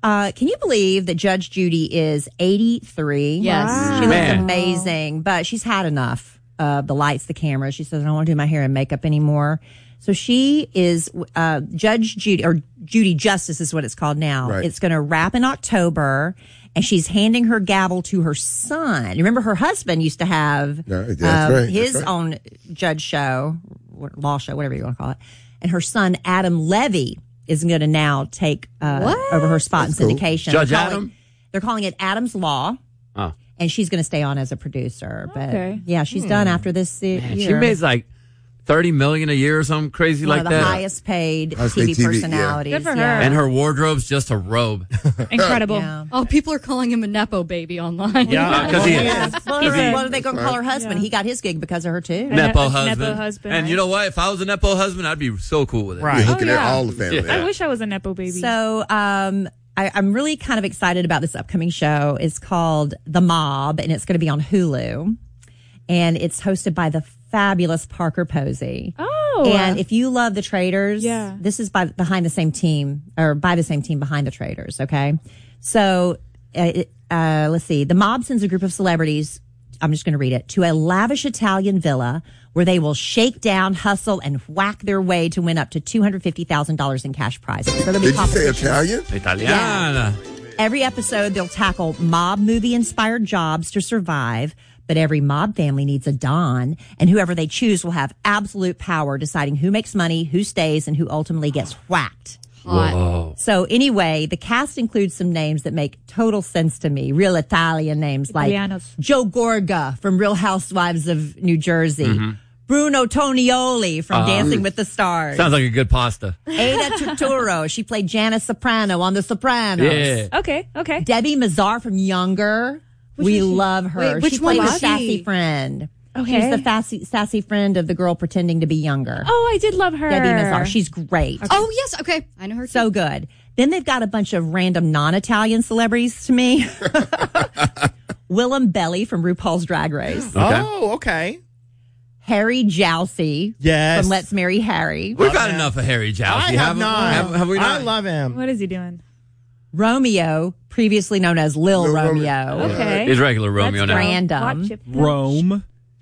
can you believe that Judge Judy is 83? Yes. Wow. She looks amazing, but she's had enough of the lights, the cameras. She says, I don't want to do my hair and makeup anymore. So she is Judge Judy, or Judy Justice is what it's called now. Right. It's going to wrap in October, and she's handing her gavel to her son. Remember, her husband used to have his own judge show, law show, whatever you want to call it. And her son, Adam Levy, is going to now take over her spot in syndication. Judge Adam? They're calling it Adam's Law. Oh. And she's going to stay on as a producer. But Okay. yeah, she's done after this year. She makes like $30 million a year or something crazy One like of the that. highest paid Highest TV paid TV, personalities. yeah. Good for her. Yeah. And her wardrobe's just a robe. Incredible. Yeah. Oh, people are calling him a Nepo baby online. Yeah. Because he is. Well, what are they going to call her husband? Yeah. He got his gig because of her, too. Nepo husband. Nepo husband, And you know what? If I was a Nepo husband, I'd be so cool with it. Right. You're hooking yeah. at all the family. Yeah. I wish I was a Nepo baby. So I'm really kind of excited about this upcoming show. It's called The Mob, and it's going to be on Hulu. And it's hosted by the fabulous Parker Posey. Oh. And if you love The Traitors, Yeah. this is by the same team behind The Traitors, okay? So let's see. The Mob sends a group of celebrities, I'm just going to read it, to a lavish Italian villa where they will shake down, hustle, and whack their way to win up to $250,000 in cash prizes. So there'll be Did you say competition. Italian? Italiana. Every episode, they'll tackle mob movie-inspired jobs to survive, but every mob family needs a Don, and whoever they choose will have absolute power deciding who makes money, who stays, and who ultimately gets whacked. Whoa. So anyway, the cast includes some names that make total sense to me. Real Italian names Italianos. like Joe Gorga from Real Housewives of New Jersey. Bruno Tonioli from Dancing with the Stars. Sounds like a good pasta. Ada Turturro. She played Janice Soprano on The Sopranos. Yeah. Okay. Debbie Mazar from Younger. We love her. Wait, which she played one the was sassy she? friend. Okay. She's the sassy friend of the girl pretending to be younger. Oh, I did love her. Debbie Mazar. She's great. Oh, yes. Okay. I know her too. So good. Then they've got a bunch of random non-Italian celebrities to me. Willem Belly from RuPaul's Drag Race. Okay. Oh, okay. Harry Jousey Yes. from Let's Marry Harry. We've got enough of Harry Jousey. I have not. Have we not? I love him. What is he doing? Romeo, previously known as Lil Romeo. Okay. He's regular Romeo now. Random. Watch it. Rome.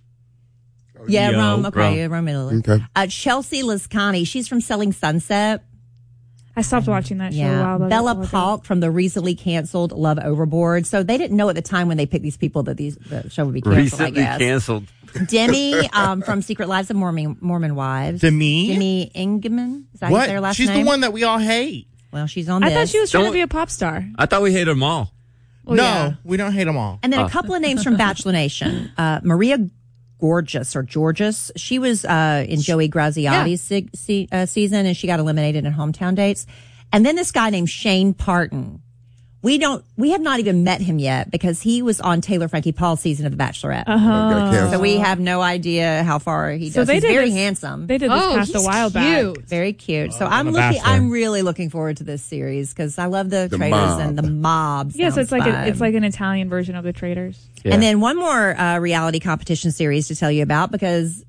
Yeah, Yo. Rome. Okay, Rome. Romeo. Okay. Chelsea Lascani. She's from Selling Sunset. I stopped watching that show a Yeah. while ago. Bella Polk from the recently canceled Love Overboard. So they didn't know at the time when they picked these people that the show would be canceled, Recently I guess. canceled. Demi from Secret Lives of Mormon Wives. Demi? Demi Ingeman. Is that how you say her What? last She's name? the one that we all hate. Well, she's on I this. thought she was trying to Don't- be a pop star. I thought we hated them all. Oh, no, yeah. we don't hate them all. And then a couple of names from Bachelor Nation. Maria Gorgeous. She was in Joey Graziati's season, and she got eliminated in Hometown Dates. And then this guy named Shane Parton. We have not even met him yet because he was on Taylor Frankie Paul's season of The Bachelorette. Got canceled. So we have no idea how far he does. So they He's did very this- handsome. They did this past a while back. Very cute. So I'm The Bachelor. I'm really looking forward to this series because I love the Traitors Mob. and the Mob. Yes, sounds it's like fun. it's like an Italian version of the Traitors. Yeah. And then one more reality competition series to tell you about because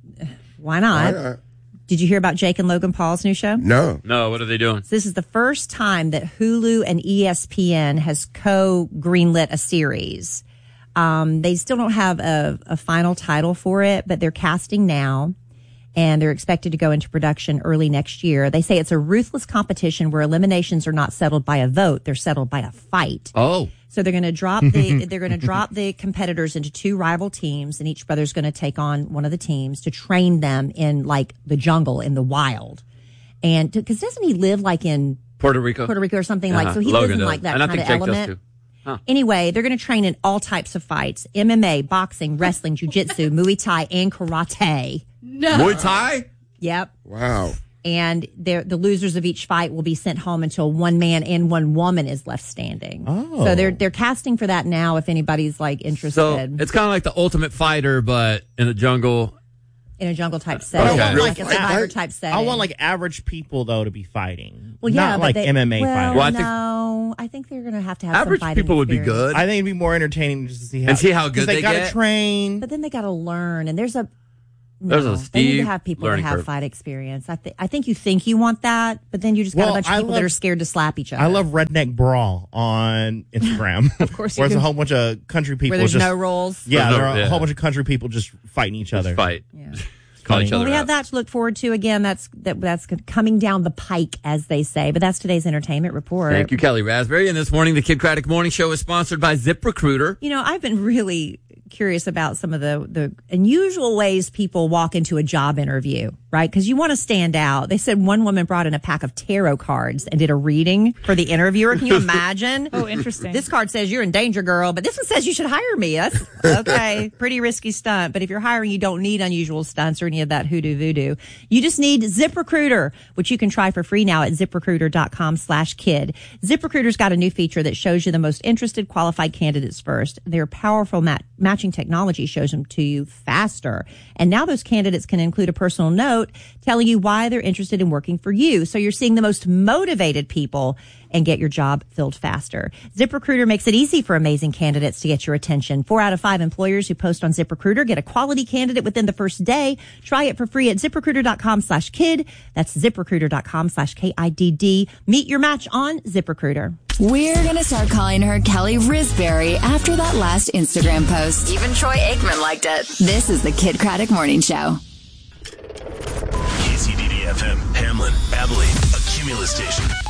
why not? Why not? Did you hear about Jake and Logan Paul's new show? No. No, what are they doing? So this is the first time that Hulu and ESPN has co-greenlit a series. They still don't have a final title for it, but they're casting now. And they're expected to go into production early next year. They say it's a ruthless competition where eliminations are not settled by a vote; they're settled by a fight. Oh. So they're going to drop the competitors into two rival teams, and each brother's going to take on one of the teams to train them in like the jungle in the wild. And because doesn't he live like in Puerto Rico. or something like so he Logan lives in does. like that And I kind think of Jake does element. too. Huh. Anyway, they're going to train in all types of fights: MMA, boxing, wrestling, jiu-jitsu, Muay Thai, and karate. Muay Thai? Yep. Wow. And the losers of each fight will be sent home until one man and one woman is left standing. Oh. So they're casting for that now if anybody's like interested So it's kind of like the Ultimate Fighter, but in the jungle. in a jungle type setting, Okay. like a Really? survivor type setting. I want like average people though to be fighting. well, yeah, not but like they, MMA well, fighters. Well, I think- no, I think they're going to have Average some fighting people would be experience. good. I think it'd be more entertaining just to see how And see how 'cause good they gotta get. train. But then they got to learn, and there's a There's No, a they need steep to have people that learning have curve. fight experience. I think you want that, but then you just got Well, a bunch of I people that are scared to slap each other. I love Redneck Brawl on Instagram. Of course you Where there's do. a whole bunch of country people. where there's just, no rules. Yeah, There's there no- are a yeah. whole bunch of country people just fighting each other. Fight. Yeah. Call each Well, other we have out. that to look forward to. Again, that's coming down the pike, as they say. But that's today's entertainment report. Thank you, Kelly Raspberry. And this morning, the Kid Craddock Morning Show is sponsored by ZipRecruiter. You know, I've been really curious about some of the unusual ways people walk into a job interview, right? Because you want to stand out. They said one woman brought in a pack of tarot cards and did a reading for the interviewer. Can you imagine? Oh, interesting. This card says you're in danger, girl, but this one says you should hire me. That's okay. Pretty risky stunt. But if you're hiring, you don't need unusual stunts or any of that hoodoo voodoo. You just need ZipRecruiter, which you can try for free now at ZipRecruiter.com/kid. ZipRecruiter's got a new feature that shows you the most interested qualified candidates first. Their powerful matching technology shows them to you faster. And now those candidates can include a personal note telling you why they're interested in working for you. So you're seeing the most motivated people and get your job filled faster. ZipRecruiter makes it easy for amazing candidates to get your attention. 4 out of 5 employers who post on ZipRecruiter get a quality candidate within the first day. Try it for free at ZipRecruiter.com/kid. That's ZipRecruiter.com/KIDD. Meet your match on ZipRecruiter. We're going to start calling her Kelly Risberry after that last Instagram post. Even Troy Aikman liked it. This is the Kid Craddock Morning Show. KCDD FM, Hamlin, Abilene, a Cumulus station.